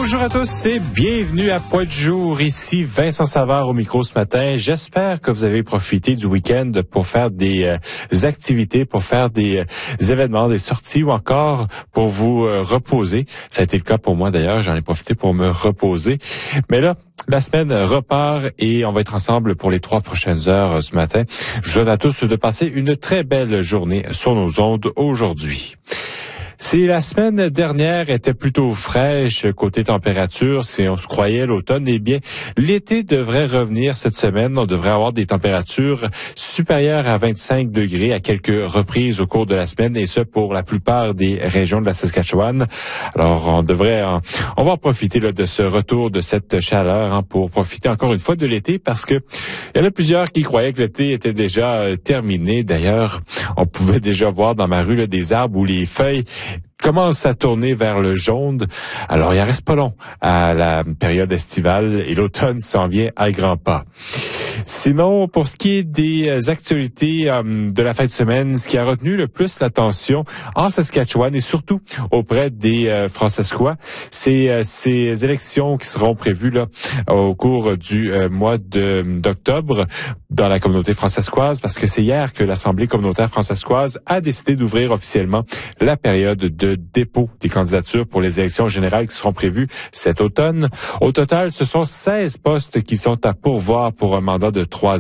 Bonjour à tous et bienvenue à Point de jour. Ici Vincent Savard au micro ce matin. J'espère que vous avez profité du week-end pour faire des activités, pour faire des événements, des sorties ou encore pour vous reposer. Ça a été le cas pour moi d'ailleurs. J'en ai profité pour me reposer. Mais là, la semaine repart et on va être ensemble pour les 3 prochaines heures ce matin. Je vous souhaite à tous de passer une très belle journée sur nos ondes aujourd'hui. Si la semaine dernière était plutôt fraîche côté température, si on se croyait l'automne, eh bien, l'été devrait revenir cette semaine. On devrait avoir des températures supérieures à 25 degrés à quelques reprises au cours de la semaine, et ce pour la plupart des régions de la Saskatchewan. Alors, on va en profiter là, de ce retour de cette chaleur pour profiter encore une fois de l'été, parce que il y en a plusieurs qui croyaient que l'été était déjà terminé. D'ailleurs, on pouvait déjà voir dans ma rue là, des arbres où les feuilles commence à tourner vers le jaune. Alors, il en reste pas long à la période estivale et l'automne s'en vient à grands pas. Sinon, pour ce qui est des actualités de la fin de semaine, ce qui a retenu le plus l'attention en Saskatchewan et surtout auprès des Francescois, c'est ces élections qui seront prévues là au cours du mois d'octobre dans la communauté francescoise, parce que c'est hier que l'Assemblée communautaire francescoise a décidé d'ouvrir officiellement la période de dépôt des candidatures pour les élections générales qui seront prévues cet automne. Au total, ce sont 16 postes qui sont à pourvoir pour un mandat de 3